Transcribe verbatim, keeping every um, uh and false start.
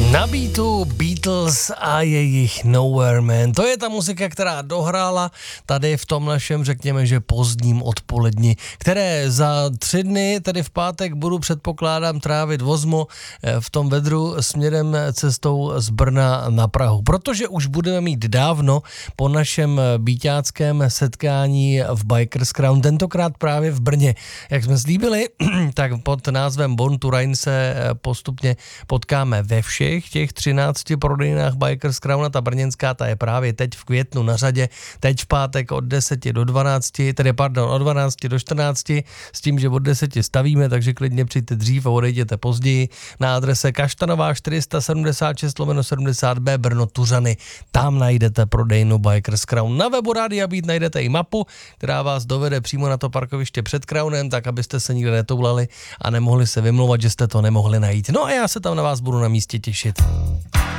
Na beatu Beatles a jejich Nowhere Man. To je ta muzika, která dohrála tady v tom našem, řekněme, že pozdním odpoledni, které za tři dny, tedy v pátek, budu předpokládám trávit vozmo v tom vedru směrem cestou z Brna na Prahu. Protože už budeme mít dávno po našem býťáckém setkání v Bikers Crown, tentokrát právě v Brně. Jak jsme slíbili, tak pod názvem Born to Run se postupně potkáme ve všech těch třinácti prodejnách Bikers Crown. Ta brněnská, ta je právě teď v květnu na řadě, teď v pátek od deseti do dvanácti, tedy pardon, od dvanácti do čtrnácti, s tím, že od deseti stavíme, takže klidně přijďte dřív a odejděte později na adrese Kaštanová čtyři set sedmdesát šest lomeno sedmdesát bé Brno Tuřany. Tam najdete prodejnu Bikers Crown. Na webu Rádia Beat najdete i mapu, která vás dovede přímo na to parkoviště před Crownem, tak abyste se nikde netoulali a nemohli se vymlouvat, že jste to nemohli najít. No a já se tam na vás budu na místě těšit.